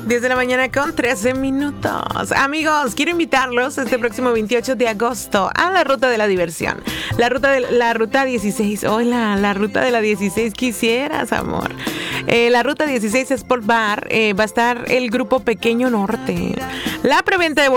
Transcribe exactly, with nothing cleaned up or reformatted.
diez de la mañana con trece minutos. Amigos, quiero invitarlos este próximo veintiocho de agosto a la Ruta de la Diversión. La ruta de la ruta dieciséis. Hola, la ruta de la dieciséis quisieras, amor. Eh, la ruta dieciséis Sport Bar, eh, va a estar el grupo Pequeño Norte. La preventa de